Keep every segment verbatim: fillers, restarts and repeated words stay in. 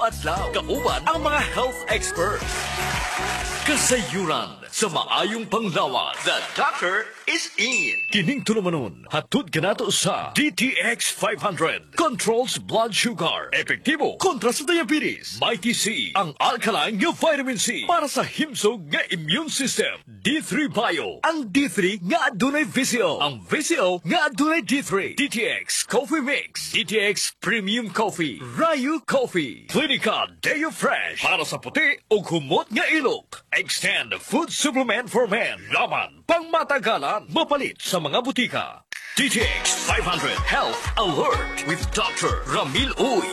Adlaw, kauban ang mga health experts. Kasayuran sa maayong panglawas. The doctor is in. Kining tulumanon, hatod kanato sa D T X five hundred. Controls blood sugar. Epektibo kontra sa diabetes. Mighty C, ang alkaline nga vitamin C para sa himsog nga immune system. D three Bio, ang D three nga adunay V C O. Ang V C O nga adunay D three. D T X Coffee Mix. D T X Premium Coffee. Rayu Coffee. Clinica Deo Fresh para sa puti o humot nga ilok. Extend Food Supplement for Men. Laman pang matagalan. Mapalit sa mga butika. D T X five hundred Health Alert with Doctor Ramil Uy.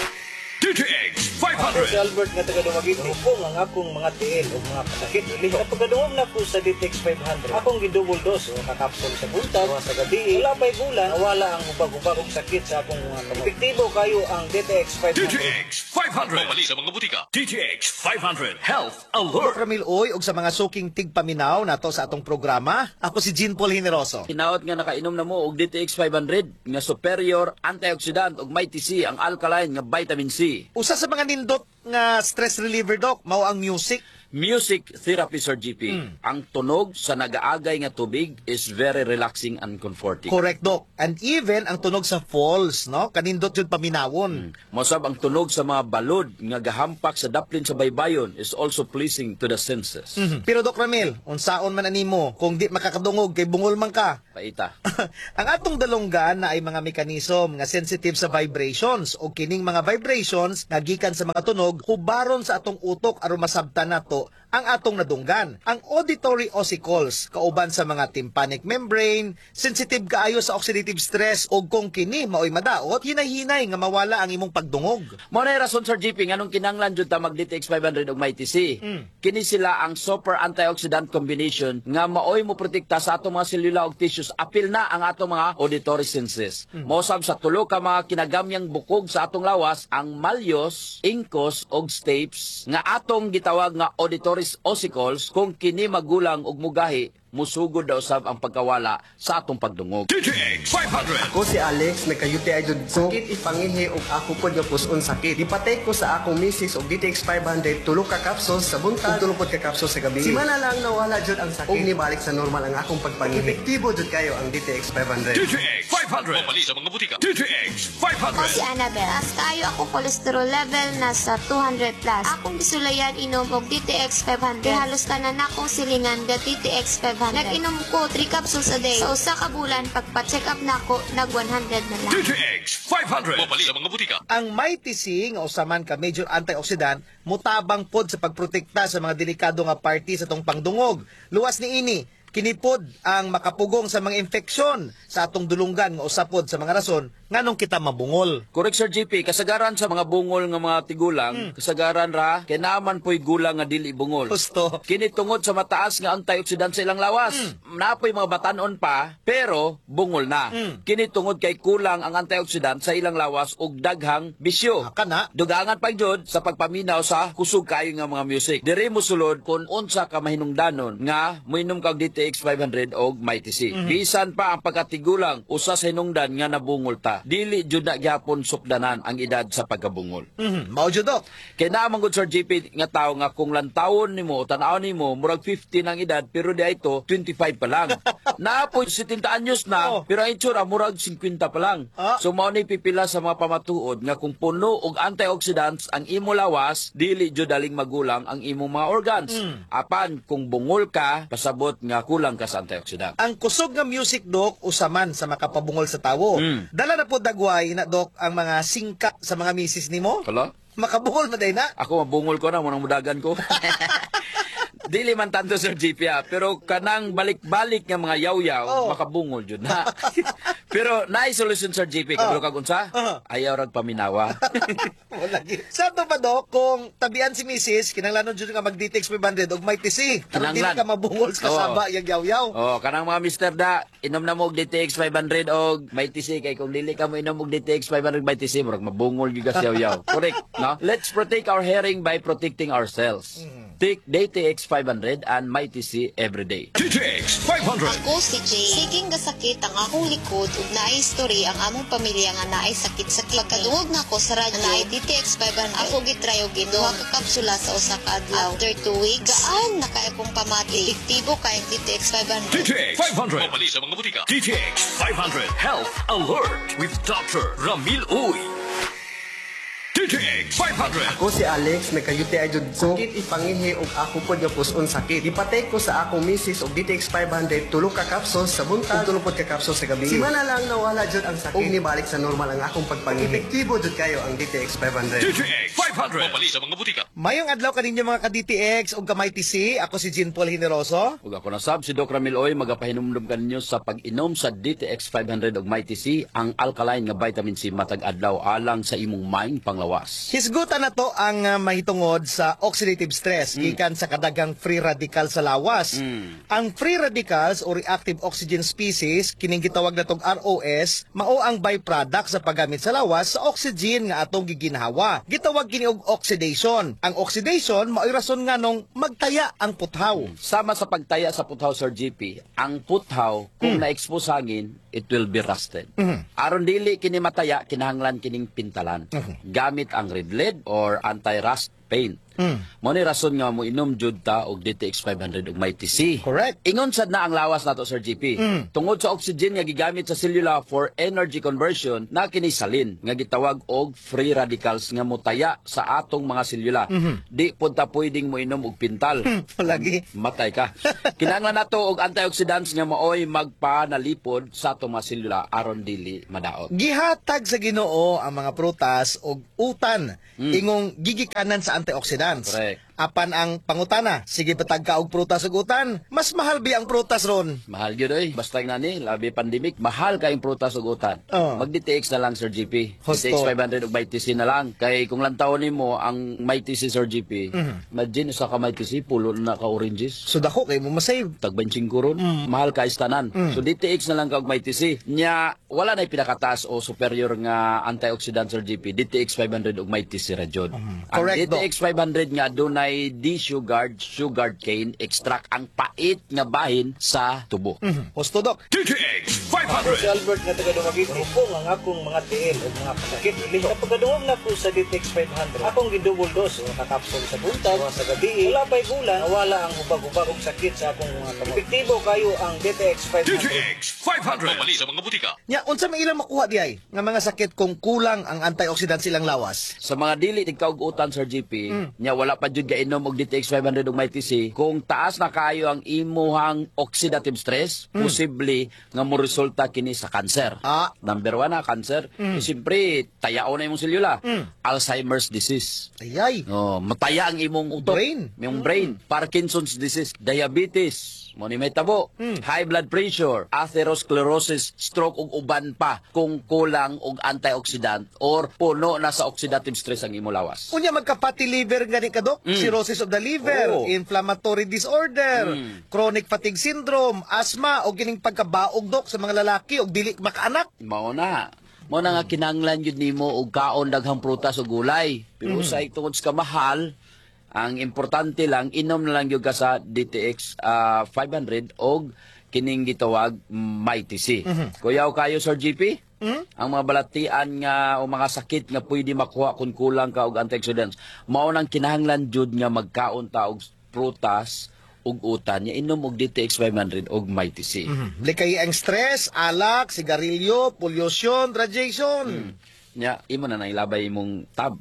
D T X five hundred. Si Albert nga taga-dumagit ko ang akong mga tiil o mga pasakit. Ilig na pagkaduwag na ko sa D T X five hundred. Akong gidouble dose o kakapsol sa buntag o sa gabi. Wala pa'y bulan, nawala ang ubag-ubag og sakit sa akong mga kamay. Epektibo kayo ang D T X five D hundred. T X five hundred. Mapalit sa mga butika. D T X five hundred Health Alert. Ramil Oy ug sa mga suking tigpaminaw nato sa atong programa. Ako si Jean Paul Generoso. Hinaot nga nakainom na mo og D T X five hundred nga superior antioxidant ug mighty C ang alkaline nga vitamin C. Usa sa mga nindot nga stress reliever doc mao ang music. Music therapy, Sir G P. Ang tunog sa nagaagay nga tubig is very relaxing and comforting. Correct doc. And even ang tunog sa falls, no? Kanindot jud paminawon. Mosab ang tunog sa mga balod nga gahampak sa daplin sa baybayon is also pleasing to the senses. Mhm. Pero Doc Ramil, unsaon man animo kung di makakadungog kay bungol man ka? Paita. Ang atong dalunggan na ay mga mekanism nga sensitive sa vibrations o kining mga vibrations nga gikan sa mga tunog hubaron sa atong utok aron masabtan nato ang atong nadunggan. Ang auditory ossicles kauban sa mga tympanic membrane, sensitive kaayo sa oxidative stress o kung kini maoy madaot, hinay-hinay nga mawala ang imong pagdungog. Mo na rason, Sir G P, nganong kinanglan jud ta mag D T X five hundred ug mighty C. Kini sila ang super antioxidant combination nga maoy mo protekta sa atong mga selula ug tissues apil na ang atong mga auditory senses. Mosab sa tulo ka mga kinagamyang bukog sa atong lawas ang malleus, incus ug stapes nga atong gitawag nga auditory ossicles kung kini magulang ug mugahi musugod daw sab ang pagkawala sa atong pagdungog. D T X five hundred. Ako si Alex, nagka-U T I jud ko. Sakit ipangihi og ako pod nga puson sakit. Ipatay ko sa akong misis og D T X five hundred, tulo ka capsules sa buntag, ug tulo pod ka capsules sa gabi. Si mana lang nawala jud ang sakit. Og nibalik sa normal ang akong pagpangihi. Epektibo jud kayo ang D T X five hundred. D T X five hundred. Mapalit sa mga butika. D T X five Ako hundred. si Annabel. As kayo ako cholesterol level nasa two hundred plus. Akong bisulayan inom og D T X five hundred. Kaya halos tanan akong silingan ga D T X five hundred. Nag-inom ko three capsules a day. Sa usa ka bulan pagpa-check up nako nag one hundred na lang. D T X five hundred. Mapalit sa mga butika. Ang mighty C nga usaman ka major antioxidant mutabang pod sa pagprotekta sa mga delikado nga party sa tong pangdungog. Luwas ni ini kinipod ang makapugong sa mga infeksyon sa atong dulunggan nga usapod sa mga rason nganong kita mabungol. Correct, Sir G P. Kasagaran sa mga bungol nga mga tigulang, kasagaran ra kay naman po'y gulang nga dili bungol. Gusto. Kini tungod sa mataas nga antioxidant sa ilang lawas. Napoy mga batanon pa, pero bungol na. Kini tungod kay kulang ang antioxidant sa ilang lawas ug daghang bisyo. Aka na. Dugangan pa jud sa pagpaminaw sa kusog kayo nga mga music. Diri mo sulod kung unsa ka mahinungdanon nga moinom kag D T X five hundred og mighty C. Bisan pa ang pagkatigulang usa sa hinungdan nga nabungol ta. Dili jud na gyapon sukdanan ang edad sa pagkabungol. Mhm, mao jud Doc. Kay naman gud, Sir G P, nga tao nga kung lantawon nimo, tan-aw nimo, murag fifty ang edad, pero di ito, twenty-five pa lang. Naapoy seventy anyos na, Oh. pero ang itsura, murag fifty pa lang. Ah. So, mao ni pipila sa mga pamatuod nga kung puno og antioxidants ang imo lawas, dili jud daling magulang ang imo mga organs. Apan, kung bungol ka, pasabot nga kulang ka sa antioxidant. Ang kusog nga music Doc usaman sa makapabungol sa tawo. Mm. Dala na po dagway na Doc ang mga singka sa mga misis nimo. Kala? Makabungol na day na. Ako mabungol ko na, munang mudagan ko. Dili man tanto, Sir G P, ah, pero kanang balik-balik nga mga yaw-yaw, Oh. makabungol jud na. Pero naay solution, Sir G P, kabalo kag unsa? Oh. Ayaw rag paminawa. Wala gyud. Sa to pa Doc kung tabian si misis kinahanglan jud nga mag D T X five hundred og mighty C. Aron dili Kinahanglan. ka mabungol sa Oo. kasaba yang yaw-yaw. Oh, kanang mga mister da, inom na mo og D T X five hundred og mighty C kay kung dili ka mo inom og D T X five hundred mighty C, murag mabungol gyud ka sa yaw-yaw. Correct, no? Let's protect our hearing by protecting ourselves. Take D T X five hundred and Mighty C every day. D T X five hundred. Ako si Jay. Siging gasakit ang akong likod ug naay history ang among pamilya nga naay sakit-sakit. Pagkaduog na ko sa radyo naay D T X five hundred. Ako gitry og ginuha ka kapsula sa usa ka adlaw. After two weeks, gaan na kay akong pamati. Epektibo kay ang D T X five hundred. D T X five hundred. Mabali sa mga butika. D T X five hundred. Health Alert with Doctor Ramil Uy. D T X five hundred. Ako si Alex, nagka-U T I jud ko. Sakit ipangihi og ako pod nga puson sakit. Ipatay ko sa akong misis og D T X five hundred tulo ka kapsul sa buntag, tulo pod ka kapsul sa gabi. Simana lang nawala jud ang sakit. Og nibalik sa normal ang akong pagpangihi. Epektibo jud kayo ang D T X five hundred. D T X five hundred. Mabali sa mga butika. Mayong adlaw kaninyo mga ka-D T X ug ka-Mighty C. Ako si Jean Paul Generoso. Ug ako na sab si Doc Ramil Oy magapahinumdum kaninyo sa pag-inom sa D T X five hundred ug Mighty C, ang alkaline nga vitamin C matag adlaw alang sa imong mind panglawas. Hisgutan na to ang uh, mahitungod sa oxidative stress gikan sa kadagang free radical sa lawas. Ang free radicals o reactive oxygen species kining gitawag natong R O S mao ang byproduct sa paggamit sa lawas sa oxygen nga atong giginhawa. Gitawag kini og oxidation. Ang oxidation mao'y rason nga nung magtaya ang puthaw. Sama sa pagtaya sa puthaw, Sir G P, ang puthaw kung na-expose hangin, it will be rusted. Aron dili kini mataya, kinahanglan kining pintalan. Gamit ang red lead or anti-rust paint. Mo ni rason nga mo inom jud ta og D T X five hundred ug Mighty C. Correct. Ingon sad na ang lawas nato, Sir G P. Tungod sa oxygen nga gigamit sa selula for energy conversion, na kini salin nga gitawag og free radicals nga motaya sa atong mga selula. Di pud ta pwedeng mo inom og pintal. Lagi. Matay ka. Kinahanglan nato og antioxidants nga maoy magpanalipod sa atong mga selula aron dili madaot. Gihatag sa Ginoo ang mga prutas og utan ingong gigikanan sa antioxidants. Correct. Apan ang pangutana, sige patag ka og prutas ug utan, mas mahal bi ang prutas ron. Mahal gyud oy, basta nga ni labi pandemic, mahal kayong prutas ug utan. Oh. Mag D T X na lang, Sir G P. Husto. D T X five hundred ug Mighty C na lang. Kay kung lantaw nimo ang Mighty C, Sir G P, imagine sa ka Mighty C pulo na ka oranges. So dako kay mo masave. Tag benching ron, mahal ka istanan. So D T X na lang ka og Mighty C. Nya wala na pinakataas o superior nga antioxidant, Sir G P. D T X five hundred ug Mighty C ra jud. Ang Correct, D T X five hundred nga dunay D-sugared sugar cane extract, ang pait nga bahin sa tubo. Husto dok. D T X five Ako si hundred. Albert nga taga Dumaguete. Ako ang akong mga tiil o mga pasakit. Sa pagkadungog na ko sa D T X five hundred, akong gidouble dose o kakapsol sa buntag o sa gabi. Wala pa'y gulan, nawala ang ubag-ubag og sakit sa akong mga kamot. Epektibo kayo ang D T X five D T hundred. X five hundred. Mabali sa mga butika. Nya unsa may ilang makuha di ay nga mga sakit kung kulang ang antioxidants silang lawas? Sa mga dili tigkaugutan, Sir G P, nya wala pa jud gainom og D T X five hundred ug Mighty C, kung taas na kayo ang imuhang oxidative stress, posible nga mo resulta kini sa cancer. Ah. Number one na cancer. Eh, siyempre, tayaon na imong selula. Alzheimer's disease. Ayay. Oh, mataya ang imong utok. Brain. Imong brain. Parkinson's disease, diabetes, mo ni may tabo, high blood pressure, atherosclerosis, stroke ug uban pa kung kulang og antioxidant or puno na sa oxidative stress ang imong lawas. Unya magka-fatty liver gani ka dok, cirrhosis of the liver, Oo. inflammatory disorder, chronic fatigue syndrome, asthma o gining pagkabaog dok sa mga lalaki og dili makaanak. Mao na. Mao na nga kinahanglan jud nimo og kaon daghang prutas ug gulay. Pero sa tungod sa kamahal, ang importante lang inom na lang gyud ka sa D T X ah, five hundred og kining gitawag Mighty C. Kuyaw kayo, Sir G P? Ang mga balatian nga o mga sakit nga pwede makuha kung kulang ka og antioxidants, mao nang kinahanglan jud nga magkaon ta og prutas ug utan nya inom og D T X five hundred og Mighty C. Likay ang stress, alak, sigarilyo, pollution, radiation. Nya imo na nailabay imong tab.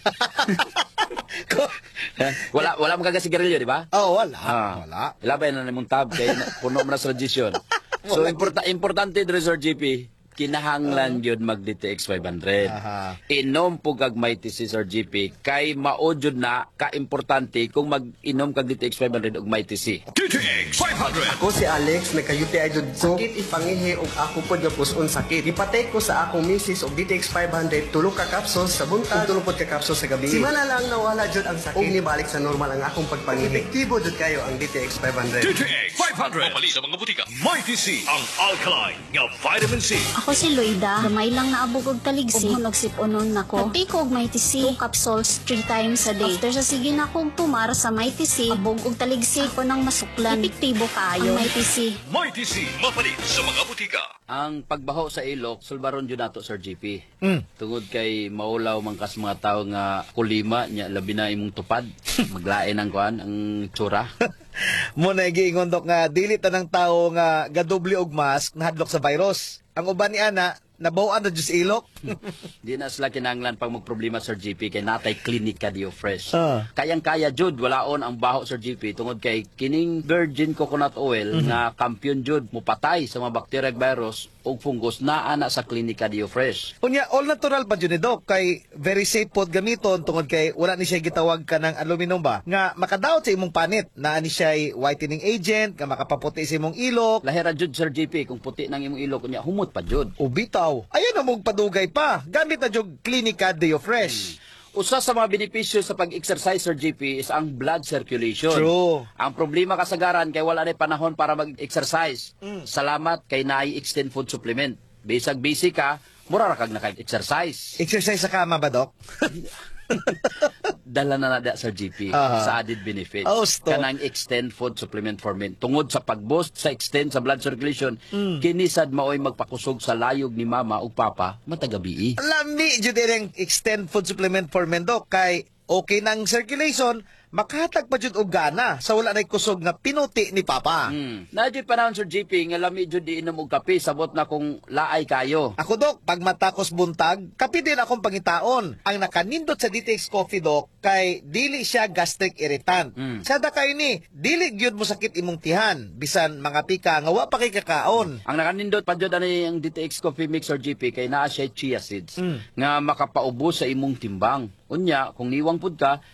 wala wala man kagasigarilyo, di ba? Oh, wala. Ah, Wala. ilabay na nimong tab kay na- puno mo na sa radiation. So importa importante dre, Sir G P, kinahanglan gyud mag D T X five hundred. Aha. Inom po kag Mighty C, Sir G P, kay mao jud na ka-importante kung mag-inom kag D T X five hundred og Mighty C. D T X five hundred. Ako si Alex, nagka-U T I jud ko. Sakit ipangihi og ako pod nga puson sakit. Ipatay ko sa akong misis og D T X five hundred tulo ka kapsul sa buntag, tulo pod ka kapsul sa gabi. Simana lang nawala jud ang sakit. Og nibalik sa normal ang akong pagpangihi. Epektibo jud kayo ang D T X five hundred. D T X five hundred. Mabali sa mga butika. Mighty C. Ang alkaline nga vitamin C. Ako si Loida, gamay lang naabog og taligsi, ug hunog sipunon nako. Pati ko og may tisi, two capsules three times a day. After sa sige na kong tumar sa may tisi, abog og taligsi ko nang masuklan. Epektibo kaayo ang may tisi. Mighty C, mapalit sa mga butika. Ang pagbaho sa ilok, sulbaron yun nato, Sir G P. Mm. Tungod kay maulaw man kas mga tao nga kulima, nya labi na imong tupad. Maglain ang kuan, ang tsura. Muna giingon dok nga dili tanang tawo nga gadoble og mask nahadlok sa virus. Ang uban ni ana nabaw-an na jud sa ilok. Di na sila kinanglan pag magproblema, Sir G P, kay natay Clinica Dio Fresh. Ah. Kayang-kaya jud, walaon ang baho, Sir G P, tungod kay kining virgin coconut oil nga kampiyon jud mupatay sa mga bacteria ug virus ug fungus naa na sa Clinica Dio Fresh. Unya all natural pa jud ni dok kay very safe pod gamiton tungod kay wala ni siya gitawag ka ng aluminum ba nga makadaot sa imong panit naa ni siya whitening agent nga makapaputi sa imong ilok. Lahira jud, Sir G P, kung puti nang imong ilok unya humot pa jud. O bitaw, ayan na mong padugay pa. Gamit na jud Clinica Deo Fresh. Usa sa mga benepisyo sa pag-exercise, Sir G P, is ang blood circulation. True. Ang problema kasagaran kay wala na panahon para mag-exercise. Salamat kay naay extend food supplement. Bisag busy ka, mura ra kag naka-exercise. Exercise sa kama ba, Dok? Dala na nada, Sir G P, Aha. sa added benefits. Oh, stop. Kanang extend food supplement for men. Tungod sa pag-boost sa extend sa blood circulation, kinisad maoy magpakusog sa layog ni mama ug papa matagabi. Lami jud ang extend food supplement for men, Dok, kay okay nang circulation, makahatag pa jud og gana sa wala nay kusog nga pinuti ni Papa. Hmm. Nadyo panahon, Sir G P, nga lami jud di inom og kape, sabot na kung laay kayo. Ako, Dok, pag matakos buntag, kapi din akong pangitaon. Ang nakanindot sa D T X Coffee, Dok, kay dili siya gastric irritant. Mm. Sada kay ni, dili gyud mo sakit imong tihan, bisan mga pika nga wa pa kay kakaon. Ang nakanindot pa jud ani ang D T X Coffee Mix, Sir G P, kay naa siya chia seeds Mm. nga makapaubos sa imong timbang. Unya, kung niwang pud ka,